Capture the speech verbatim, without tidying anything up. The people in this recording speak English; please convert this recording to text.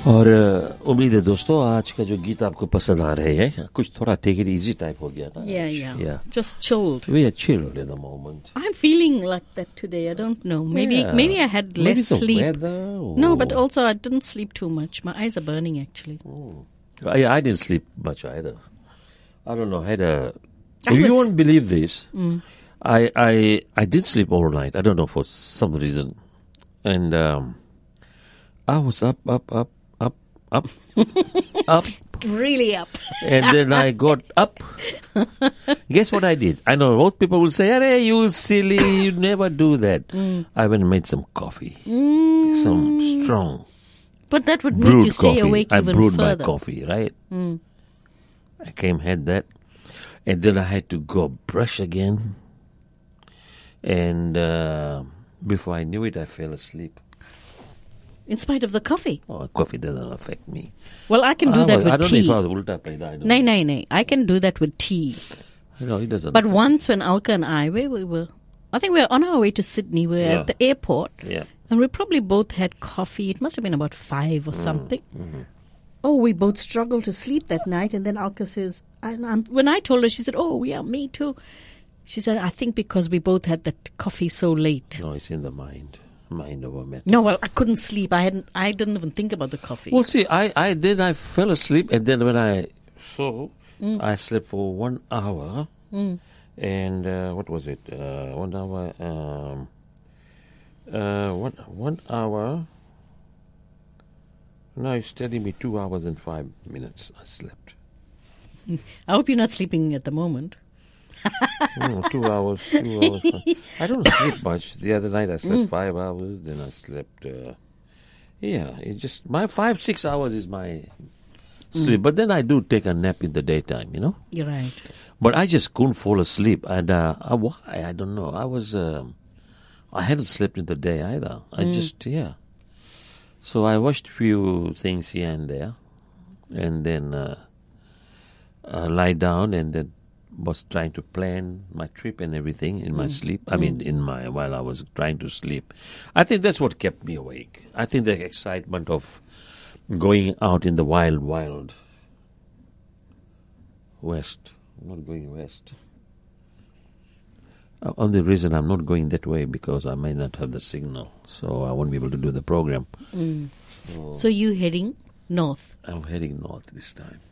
और उम्मीद है दोस्तों आज का जो गीत आपको पसंद आ रहे हैं कुछ थोड़ा take it easy type हो गया ना yeah yeah yeah just chilled we are chilled in the moment I'm feeling like that today I don't know maybe yeah. maybe I had less maybe the sleep weather, or... no but also I didn't sleep too much my eyes are burning actually oh. I, I didn't sleep much either I don't know I had a I you was... won't believe this mm. I, I I did sleep all night I don't know for some reason and um, I was up up up up, up. Really up. And then I got up. Guess what I did? I know most people will say, "Hey, you silly, you never do that." Mm. I went and made some coffee. Mm. Some strong. But that would make you stay coffee. awake I even brewed further. my coffee, right? Mm. I came, had that. And then I had to go brush again. And uh, before I knew it, I fell asleep. In spite of the coffee? Oh, coffee doesn't affect me. Well, I can do I that was, with I don't tea. know if I was ulta paida. I don't No, know. no, no. I can do that with tea. No, it doesn't. But once when Alka and I, where we were, I think we were on our way to Sydney. We were yeah. at the airport. Yeah. And we probably both had coffee. It must have been about five or mm. something. Mm-hmm. Oh, we both struggled to sleep that night. And then Alka says, and I'm, when I told her, she said, oh, yeah, me too. She said, I think because we both had that coffee so late. No, it's in the mind. Mind over matter. No, well, I couldn't sleep. I hadn't. I didn't even think about the coffee. Well, see, I, I then I fell asleep, and then when I saw, mm. I slept for one hour, mm. and uh, what was it? Uh, one hour. Um, uh, one one hour. Now it's telling me two hours and five minutes. I slept. I hope you're not sleeping at the moment. no, two hours, two hours. I don't sleep much. The other night I slept mm. five hours, then I slept, uh, yeah, it just, my five, six hours is my sleep. Mm. But then I do take a nap in the daytime, you know? You're right. But I just couldn't fall asleep. And uh, uh, why? I don't know. I was, uh, I hadn't slept in the day either. I mm. just, yeah. So I watched a few things here and there. And then uh, uh, lie down and then was trying to plan my trip and everything in my mm. sleep. I mm. mean, in my while I was trying to sleep. I think that's what kept me awake. I think the excitement of going out in the wild, wild west. I'm not going west. Uh, only reason I'm not going that way because I may not have the signal, so I won't be able to do the program. Mm. So, so you heading north? I'm heading north this time.